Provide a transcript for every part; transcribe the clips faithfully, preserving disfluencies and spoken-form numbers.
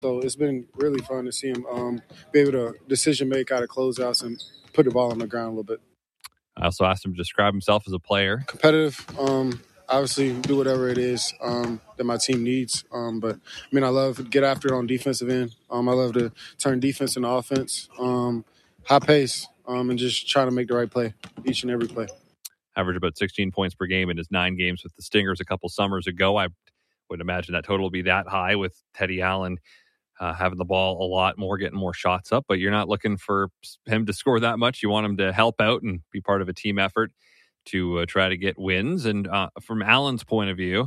So it's been really fun to see him um, be able to decision make out of closeouts and put the ball on the ground a little bit. I also asked him to describe himself as a player. Competitive. Um, obviously, do whatever it is um, that my team needs. Um, but, I mean, I love to get after it on defensive end. Um, I love to turn defense into offense. Um, high pace um, and just try to make the right play each and every play. Averaged about sixteen points per game in his nine games with the Stingers a couple summers ago. I would imagine that total will be that high with Teddy Allen uh, having the ball a lot more, getting more shots up. But you're not looking for him to score that much. You want him to help out and be part of a team effort to uh, try to get wins. And uh, from Allen's point of view,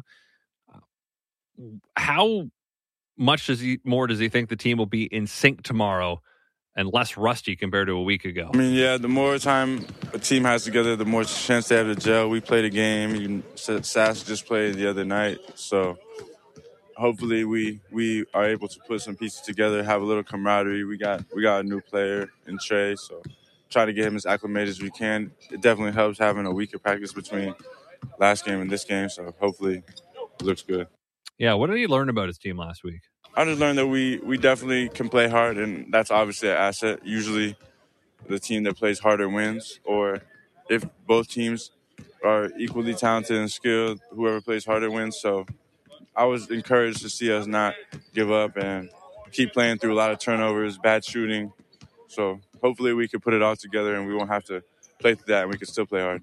how much does he more does he think the team will be in sync tomorrow and less rusty compared to a week ago? I mean, yeah, the more time a team has together, the more chance they have to gel. We played a game. You said Sass just played the other night, so hopefully we we are able to put some pieces together, have a little camaraderie. We got we got a new player in Trey, so try to get him as acclimated as we can. It definitely helps having a week of practice between last game and this game, so hopefully it looks good. Yeah, what did he learn about his team last week? I just learned that we, we definitely can play hard, and that's obviously an asset. Usually the team that plays harder wins, or if both teams are equally talented and skilled, whoever plays harder wins. So I was encouraged to see us not give up and keep playing through a lot of turnovers, bad shooting. So hopefully we can put it all together and we won't have to play through that and we can still play hard.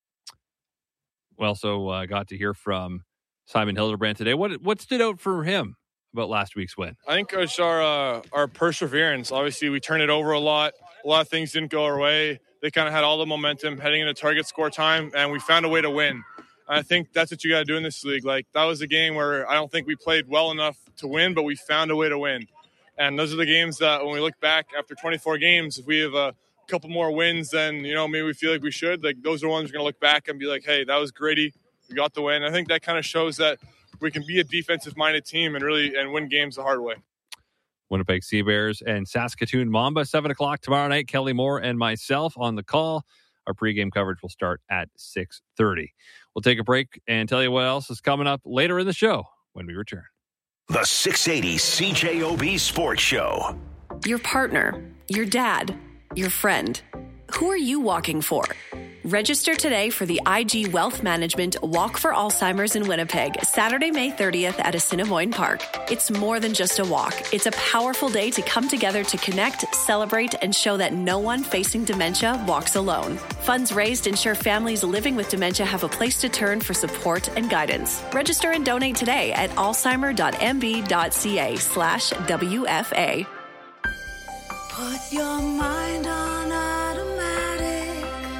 We also uh, got to hear from Simon Hildebrand today. What what stood out for him about last week's win? I think it's our uh, our perseverance. Obviously, we turned it over a lot. A lot of things didn't go our way. They kind of had all the momentum heading into target score time, and we found a way to win. And I think that's what you got to do in this league. Like, that was a game where I don't think we played well enough to win, but we found a way to win. And those are the games that when we look back after twenty-four games, if we have a couple more wins than, you know, maybe we feel like we should, like, those are ones we're going to look back and be like, hey, that was gritty. We got the win. I think that kind of shows that we can be a defensive-minded team and really and win games the hard way. Winnipeg Sea Bears and Saskatoon Mamba, seven o'clock tomorrow night. Kelly Moore and myself on the call. Our pregame coverage will start at six thirty. We'll take a break and tell you what else is coming up later in the show when we return. The six eighty C J O B Sports Show. Your partner, your dad, your friend. Who are you walking for? Register today for the I G Wealth Management Walk for Alzheimer's in Winnipeg, Saturday, May thirtieth at Assiniboine Park. It's more than just a walk. It's a powerful day to come together to connect, celebrate, and show that no one facing dementia walks alone. Funds raised ensure families living with dementia have a place to turn for support and guidance. Register and donate today at alzheimer.mb.ca slash WFA. Put your mind on automatic.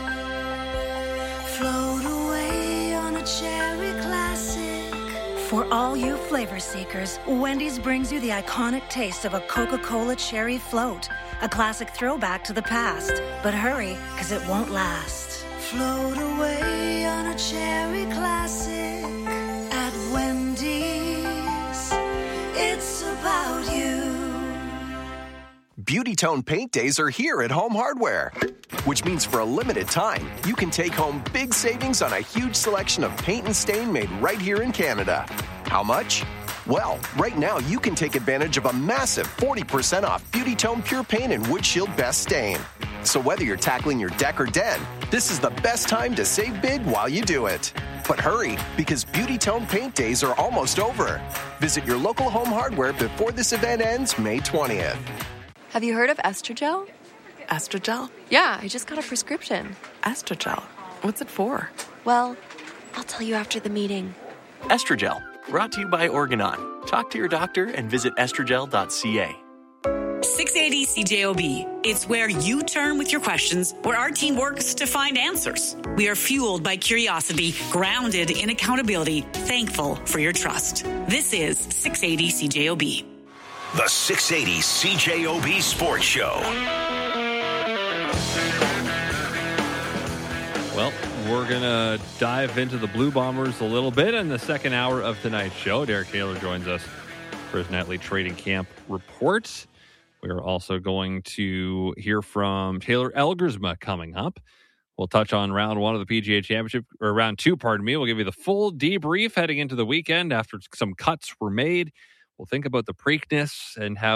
Float away on a cherry classic. For all you flavor seekers, Wendy's brings you the iconic taste of a Coca-Cola cherry float. A classic throwback to the past. But hurry, because it won't last. Float away on a cherry classic. At Wendy's, it's about you. Beauty Tone Paint Days are here at Home Hardware, which means for a limited time, you can take home big savings on a huge selection of paint and stain made right here in Canada. How much? Well, right now you can take advantage of a massive forty percent off Beauty Tone Pure Paint and Wood Shield Best Stain. So whether you're tackling your deck or den, this is the best time to save big while you do it. But hurry, because Beauty Tone Paint Days are almost over. Visit your local Home Hardware before this event ends May twentieth. Have you heard of Estrogel? Estrogel? Yeah, I just got a prescription. Estrogel? What's it for? Well, I'll tell you after the meeting. Estrogel, brought to you by Organon. Talk to your doctor and visit estrogel dot c a. six eighty C J O B. It's where you turn with your questions, where our team works to find answers. We are fueled by curiosity, grounded in accountability, thankful for your trust. This is six eighty C J O B. The six eighty C J O B Sports Show. Well, we're going to dive into the Blue Bombers a little bit in the second hour of tonight's show. Derek Taylor joins us for his nightly training camp report. We're also going to hear from Taylor Elgersma coming up. We'll touch on round one of the P G A Championship, or round two, pardon me. We'll give you the full debrief heading into the weekend after some cuts were made. We'll think about the Preakness and how